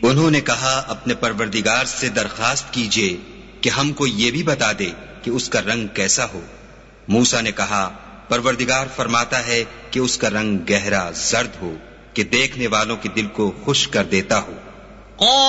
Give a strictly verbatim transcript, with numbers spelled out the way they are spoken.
उन्होंने कहा, अपने परवरदिगार से दरखास्त कीजिए कि हमको ये भी बता दे कि उसका रंग कैसा हो। मूसा ने कहा, परवरदिगार फरमाता है कि उसका रंग गहरा जर्द हो कि देखने वालों के दिल को खुश कर देता हो।